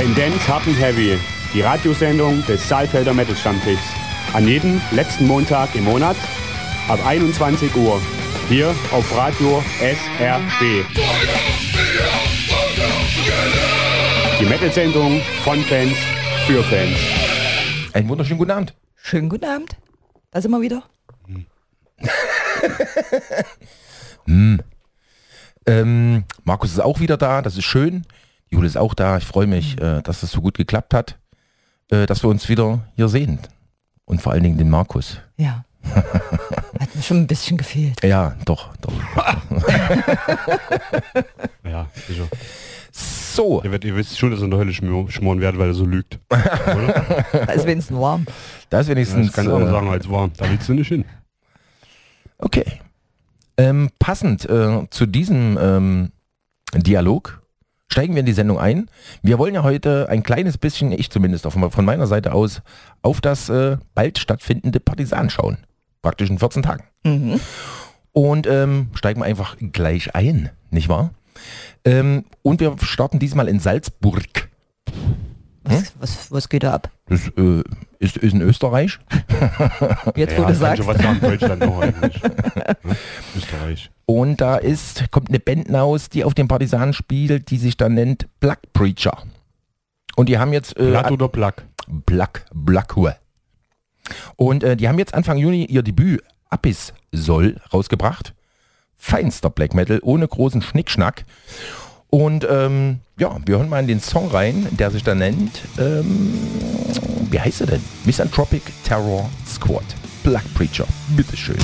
Tendenz Hard and Heavy, die Radiosendung des Saalfelder Metal Stammtischs. An jedem letzten Montag im Monat ab 21 Uhr. Hier auf Radio SRB. Die Metal-Sendung von Fans für Fans. Einen wunderschönen guten Abend. Schönen guten Abend. Da sind wir wieder. Markus ist auch wieder da, das ist schön. Jule ist auch da. Ich freue mich, dass es so gut geklappt hat, dass wir uns wieder hier sehen. Und vor allen Dingen den Markus. Ja. Hat mir schon ein bisschen gefehlt. Ja, doch. Ja, sicher. So. Ihr wisst schon, dass er in der Hölle schmoren wird, weil er so lügt. Oder? Da ist wenigstens warm. Da ist wenigstens... Das kann ich auch sagen als warm. Da willst du nicht hin. Okay. Passend zu diesem Dialog steigen wir in die Sendung ein. Wir wollen ja heute ein kleines bisschen, ich zumindest von meiner Seite aus, auf das bald stattfindende Partisan schauen. Praktisch in 14 Tagen. Mhm. Und steigen wir einfach gleich ein, nicht wahr? Und wir starten diesmal in Salzburg. Was geht da ab? Das ist in Österreich. Jetzt, wo du sagst. Was sagen Deutschland noch eigentlich? Österreich. Und da kommt eine Band raus, die auf dem Partisan spielt, die sich dann nennt Black Preacher. Und die haben jetzt... Blatt oder Black? Blackhue. Und die haben jetzt Anfang Juni ihr Debüt Apis Soll rausgebracht. Feinster Black Metal, ohne großen Schnickschnack. Und ja, wir hören mal in den Song rein, der sich da nennt, wie heißt er denn? Misanthropic Terror Squad. Black Preacher. Bitteschön.